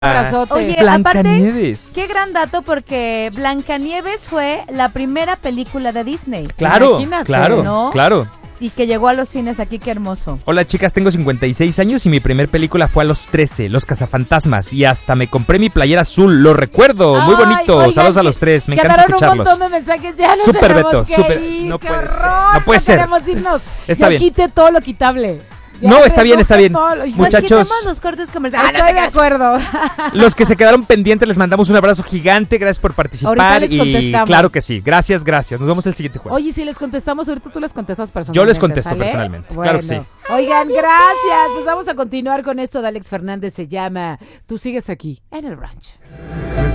abrazote. Oye, Blancanieves. aparte, qué gran dato porque Blancanieves fue la primera película de Disney. Claro, Imagínate, claro, ¿no? claro. Y que llegó a los cines aquí, qué hermoso. Hola chicas, tengo 56 años y mi primer película fue a los 13, Los Cazafantasmas, y hasta me compré mi playera azul, lo recuerdo, muy Ay, bonito. oigan, Saludos a los tres, me encanta quedaron escucharlos. un montón de mensajes, ya nos Súper, tenemos Beto, que súper. ir, No qué puede ser, horror, no puede ser. queremos irnos. Está Ya bien. quite todo lo quitable. Ya No, está bien, reduje está bien. todo lo- Pues Muchachos. quitemos los cortes comerciales. Estoy de acuerdo. Los que se quedaron pendientes les mandamos un abrazo gigante, gracias por Ahorita participar les y contestamos. claro que sí, gracias, nos vemos el siguiente jueves. Oye, si les contestamos ahorita, tú les contestas personalmente. Yo les contesto ¿sale? personalmente, Bueno. claro que sí. Oigan, gracias. Pues vamos a continuar con esto de Alex Fernández, se llama Tú sigues aquí, en el ranch.